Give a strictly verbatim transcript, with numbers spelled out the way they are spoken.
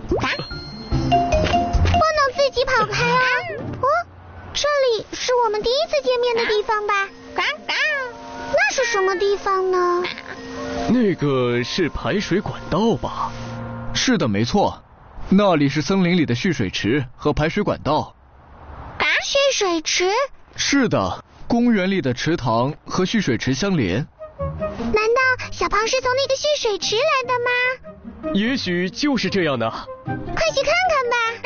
不能自己跑开啊！哦，这里是我们第一次见面的地方吧？那是什么地方呢？ 那个是排水管道吧？ 是的，没错，那里是森林里的蓄水池和排水管道。 蓄水池？ 是的，公园里的池塘和蓄水池相连。 难道小胖是从那个蓄水池来的吗？ 也许就是这样的。 快去看看吧。